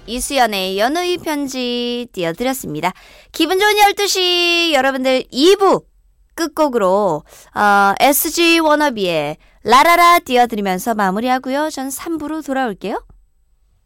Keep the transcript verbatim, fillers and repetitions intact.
이수연의 연우이 편지 띄워드렸습니다. 기분 좋은 열두 시 여러분들 이 부 끝곡으로 어, 에스지 워너비의 라라라 띄워드리면서 마무리하고요. 전 삼 부로 돌아올게요.